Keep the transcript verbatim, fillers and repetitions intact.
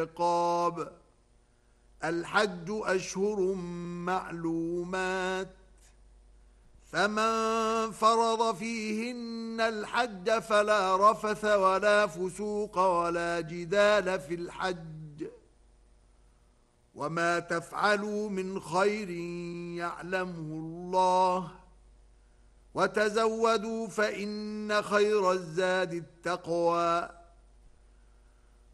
العقاب. الحج أشهر معلومات، فمن فرض فيهن الحج فلا رفث ولا فسوق ولا جدال في الحج، وما تفعلوا من خير يعلمه الله، وتزودوا فإن خير الزاد التقوى،